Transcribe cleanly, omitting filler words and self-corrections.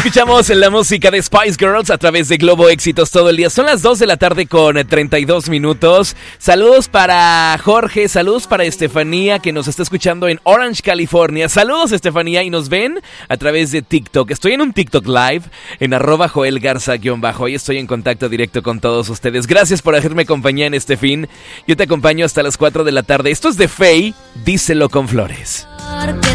Escuchamos la música de Spice Girls a través de Globo Éxitos todo el día. Son las 2 de la tarde con 32 minutos. Saludos para Jorge, saludos para Estefanía que nos está escuchando en Orange, California. Saludos Estefanía y nos ven a través de TikTok. Estoy en un TikTok Live en @JoelGarza_. Hoy estoy en contacto directo con todos ustedes. Gracias por hacerme compañía en este fin. Yo te acompaño hasta las 4 de la tarde. Esto es de Faye, díselo con flores. Que